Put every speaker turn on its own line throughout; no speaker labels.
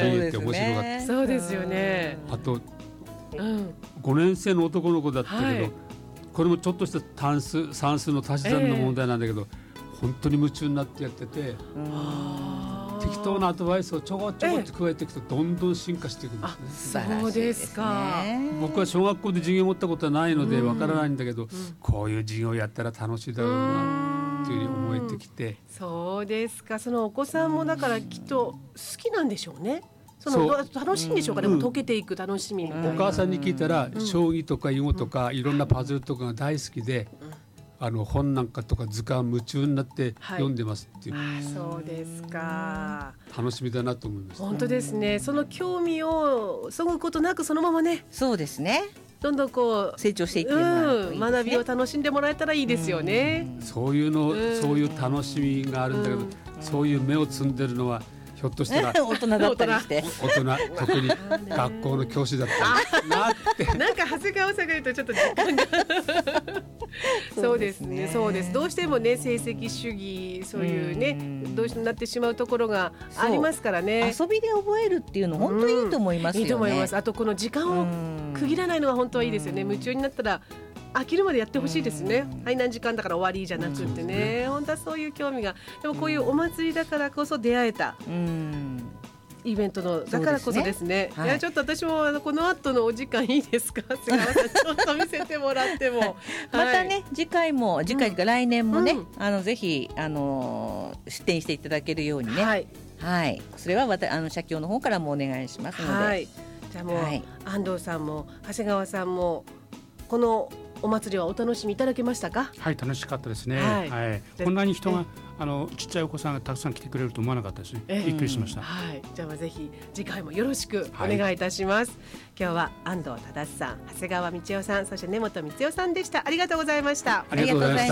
入れて面白かった。
そうですよね。
あと、5年生の男の子だったけど、これもちょっとした算数の足し算の問題なんだけど、本当に夢中になってやってて、適当なアドバイスをちょこちょこって加えていくとどんどん進化していくんですね。
そうですか。
僕は小学校で授業を持ったことはないのでわからないんだけど、こういう授業をやったら楽しいだろうなというふうに思えてきて。
そうですか。そのお子さんもだからきっと好きなんでしょうね。楽しいんでしょうか。でも解けていく楽しみみたいな。
お母さんに聞いたら、将棋とか囲碁とかいろんなパズルとかが大好きで、本なんかとか図鑑夢中になって読んでますっていう、
そうですか。
楽しみだなと思います。
本当ですね。その興味をそぐことなくそのままね、
そうですね、
どんどんこう
成長していってもらうといいですね。
学びを楽しんでもらえたらいいですよね。
そういう楽しみがあるんだけど、そういう芽を摘んでるのはひょっとしたら
大人だったりして、
大人、特に学校の教師だったりなって
なんか長谷川さんが言うとちょっと時間がそうですね、そうです。どうしてもね、成績主義、そういうね、どうしてもなってしまうところがありますからね。
遊びで覚えるっていうの本当にいいと思いますよね。
いいと思います。あとこの時間を区切らないのが本当はいいですよね。夢中になったら飽きるまでやってほしいですね。はい、何時間だから終わりじゃなくってね、本当はそういう興味が。でもこういうお祭りだからこそ出会えたイベントのだからこそですね。いや、ちょっと私もこの後のお時間いいですか、菅原さん、ちょっと見せてもらっても
またね、次回か来年もね、ぜひ出展していただけるようにね、はい、それは社協の方からもお願いしますので、
じゃあもう、安藤さんも長谷川さんもこのお祭りはお楽しみいただけましたか？
はい、楽しかったですね。こんなに人がちっちゃいお子さんがたくさん来てくれると思わなかったですね。びっくりしました。
じゃあぜひ次回もよろしくお願いいたします。今日は安藤忠さん、長谷川道夫さん、そして根本光代さんでした。ありがとうございました。
ありがとうございました。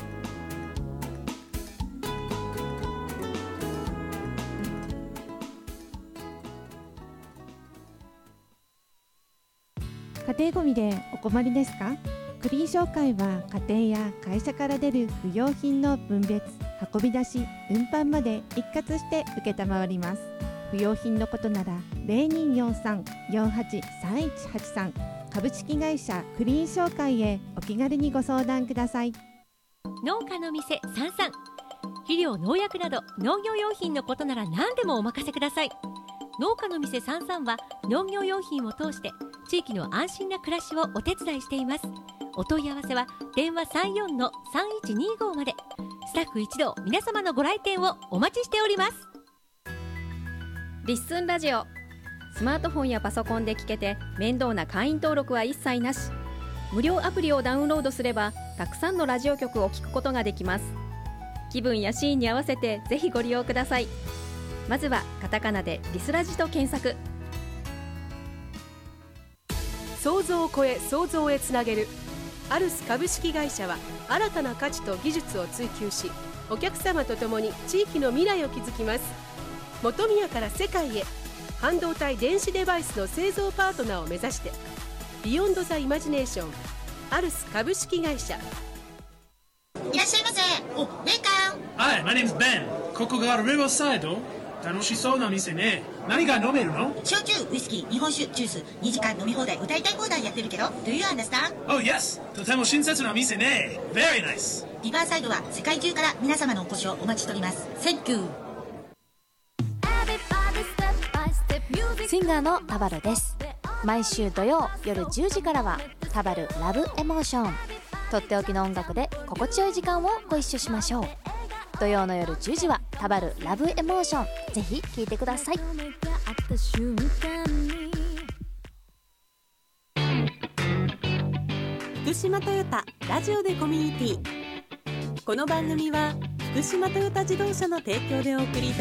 家庭ごみでお困りですか？クリーン商会は家庭や会社から出る不用品の分別、運び出し、運搬まで一括して承ります。不用品のことなら 0243-483183 株式会社クリーン商会へお気軽にご相談ください。
農家の店さんさん、肥料、農薬など農業用品のことなら何でもお任せください。農家の店さんさんは農業用品を通して地域の安心な暮らしをお手伝いしています。お問い合わせは電話 34-3125 まで。スタッフ一同、皆様のご来店をお待ちしております。
リッスンラジオ、スマートフォンやパソコンで聞けて面倒な会員登録は一切なし。無料アプリをダウンロードすればたくさんのラジオ局を聞くことができます。気分やシーンに合わせてぜひご利用ください。まずはカタカナでリスラジと検索。
想像を超え想像へつなげるアルス株式会社は、新たな価値と技術を追求し、お客様と共に地域の未来を築きます。本宮から世界へ、半導体電子デバイスの製造パートナーを目指して、ビヨンドザイマジネーションアルス株式会社。
いらっしゃいませ。お、ウェイカ
ー。はい、my name is Ben。ここがリバーサイド。楽しそうな店ね。何が飲めるの？
焼酎、ウイスキー、日本酒、ジュース、2時間飲み放題、歌いたい放題やってるけど。Do you understand?
Oh yes。とても親切な店ね。Very nice。
リバーサイドは世界中から皆様のお越しをお待ちしております。Thank you。
シンガーのタバルです。毎週土曜夜10時からはタバルラブエモーション。とっておきの音楽で心地よい時間をご一緒しましょう。土曜の夜10時はタバルラブエモーション、ぜひ聴いてください。
福島トヨタラジオでコミュニティ。この番組は福島トヨタ自動車の提供でお送りいたします。